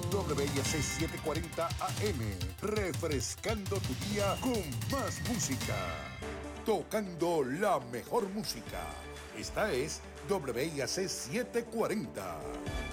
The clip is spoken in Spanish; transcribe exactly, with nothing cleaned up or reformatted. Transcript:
W I A C setecientos cuarenta A M, refrescando tu día con más música. Tocando la mejor música. Esta es W I A C setecientos cuarenta.